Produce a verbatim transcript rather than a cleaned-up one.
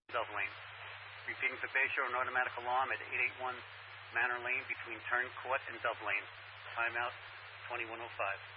Dove Lane. Repeating for Bay Shore and automatic alarm at eight eighty-one Manor Lane between Turn Court and Dove Lane. Timeout twenty-one oh five.